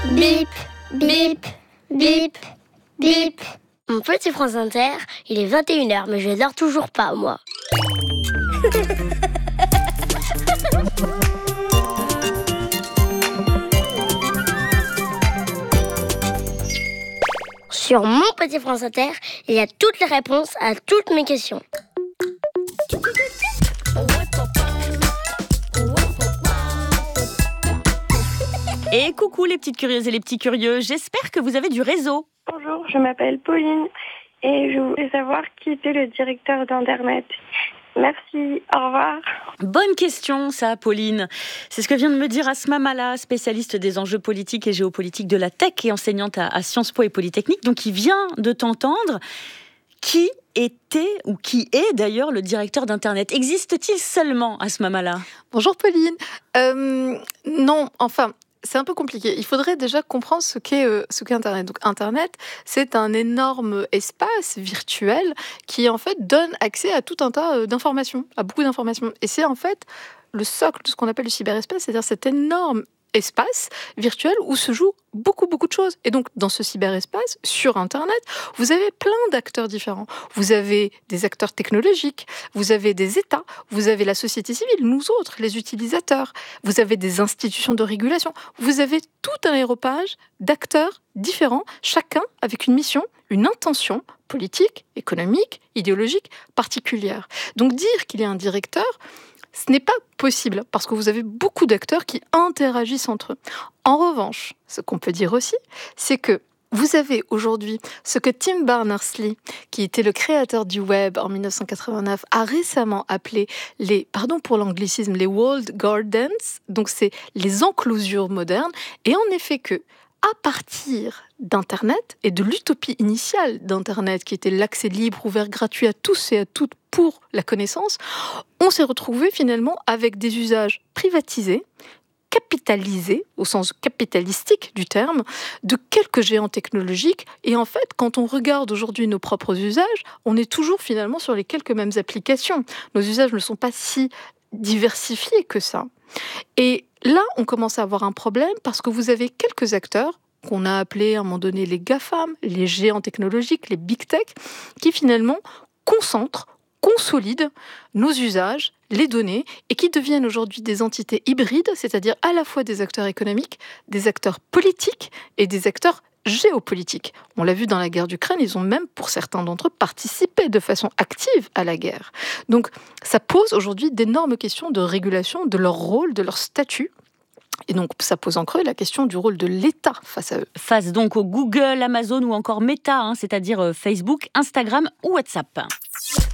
Bip, bip, bip, bip. Mon petit France Inter, il est 21h, mais je dors toujours pas, moi. Sur mon petit France Inter, il y a toutes les réponses à toutes mes questions. Et coucou les petites curieuses et les petits curieux, j'espère que vous avez du réseau. Bonjour, je m'appelle Pauline et je voulais savoir qui était le directeur d'Internet. Merci, au revoir. Bonne question ça, Pauline. C'est ce que vient de me dire Asma Mala, spécialiste des enjeux politiques et géopolitiques de la tech et enseignante à Sciences Po et Polytechnique. Donc il vient de t'entendre. Qui était ou qui est d'ailleurs le directeur d'Internet ? Existe-t-il seulement, Asma Mala ? Bonjour Pauline. Non, enfin... C'est un peu compliqué. Il faudrait déjà comprendre ce qu'est Internet. Donc Internet, c'est un énorme espace virtuel qui en fait donne accès à tout un tas d'informations, à beaucoup d'informations. Et c'est en fait le socle de ce qu'on appelle le cyberespace, c'est-à-dire cet énorme espace virtuel où se jouent beaucoup de choses. Et donc, dans ce cyberespace, sur Internet, vous avez plein d'acteurs différents. Vous avez des acteurs technologiques, vous avez des États, vous avez la société civile, nous autres, les utilisateurs, vous avez des institutions de régulation, vous avez tout un aéropage d'acteurs différents, chacun avec une mission, une intention politique, économique, idéologique particulière. Donc, dire qu'il y a un directeur, ce n'est pas possible parce que vous avez beaucoup d'acteurs qui interagissent entre eux. En revanche, ce qu'on peut dire aussi, c'est que vous avez aujourd'hui ce que Tim Berners-Lee, qui était le créateur du web en 1989, a récemment appelé pardon pour l'anglicisme, les walled gardens, donc c'est les enclosures modernes, et en effet que à partir d'Internet et de l'utopie initiale d'Internet, qui était l'accès libre, ouvert, gratuit à tous et à toutes pour la connaissance, on s'est retrouvé finalement avec des usages privatisés, capitalisés, au sens capitalistique du terme, de quelques géants technologiques. Et en fait, quand on regarde aujourd'hui nos propres usages, on est toujours finalement sur les quelques mêmes applications. Nos usages ne sont pas si diversifiés que ça. Et là, on commence à avoir un problème parce que vous avez quelques acteurs qu'on a appelés à un moment donné les GAFAM, les géants technologiques, les big tech, qui finalement concentrent, consolident nos usages, les données, et qui deviennent aujourd'hui des entités hybrides, c'est-à-dire à la fois des acteurs économiques, des acteurs politiques et des acteurs géopolitiques. On l'a vu dans la guerre d'Ukraine, ils ont même, pour certains d'entre eux, participé de façon active à la guerre. Donc, ça pose aujourd'hui d'énormes questions de régulation, de leur rôle, de leur statut. Et donc, ça pose en creux la question du rôle de l'État face à eux. Face donc au Google, Amazon ou encore Meta, c'est-à-dire Facebook, Instagram ou WhatsApp.